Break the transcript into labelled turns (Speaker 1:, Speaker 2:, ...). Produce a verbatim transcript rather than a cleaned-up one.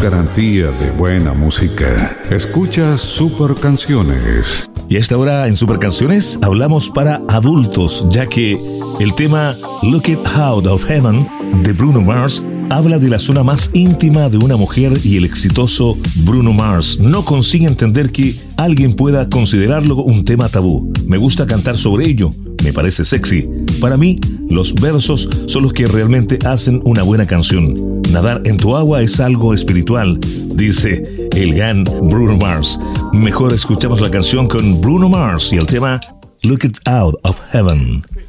Speaker 1: garantía de buena música. Escucha Super Canciones.
Speaker 2: Y a esta hora en Super Canciones hablamos para adultos, ya que el tema Look It Out of Heaven de Bruno Mars habla de la zona más íntima de una mujer y el exitoso Bruno Mars no consigue entender que alguien pueda considerarlo un tema tabú. Me gusta cantar sobre ello, me parece sexy. Para mí, los versos son los que realmente hacen una buena canción. Nadar en tu agua es algo espiritual, dice el gran Bruno Mars. Mejor escuchamos la canción con Bruno Mars y el tema Look It Out of Heaven.